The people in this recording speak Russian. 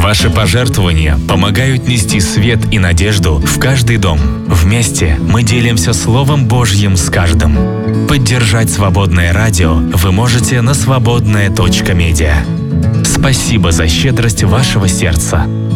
Ваши пожертвования помогают нести свет и надежду в каждый дом. Вместе мы делимся Словом Божьим с каждым. Поддержать свободное радио вы можете на свободная.медиа. Спасибо за щедрость вашего сердца.